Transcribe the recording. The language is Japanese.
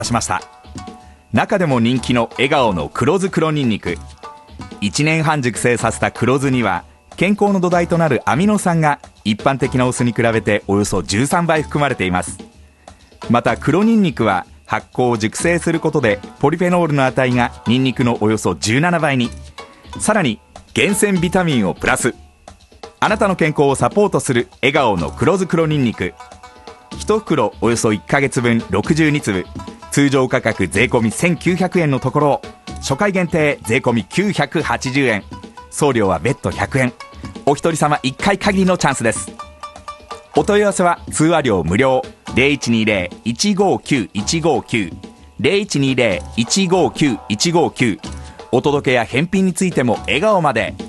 しました。中でも人気の笑顔の黒酢黒ニンニク、1年半熟成させた黒酢には健康の土台となるアミノ酸が一般的なお酢に比べておよそ13倍含まれています。また黒ニンニクは発酵を熟成することでポリフェノールの値がニンニクのおよそ17倍に、さらに厳選ビタミンをプラス。あなたの健康をサポートする笑顔の黒酢黒ニンニク、1袋およそ1ヶ月分62粒、通常価格税込み1900円のところを初回限定税込み980円、送料は別途100円、お一人様1回限りのチャンスです。お問い合わせは通話料無料 0120-159-159 0120-159-159、お届けや返品についても笑顔まで。